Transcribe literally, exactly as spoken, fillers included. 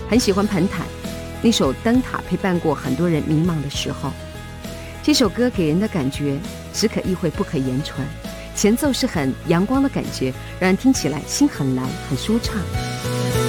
很喜欢彭坦，那首《灯塔》陪伴过很多人迷茫的时候。这首歌给人的感觉只可意会不可言传，前奏是很阳光的感觉，让人听起来心很蓝很舒畅。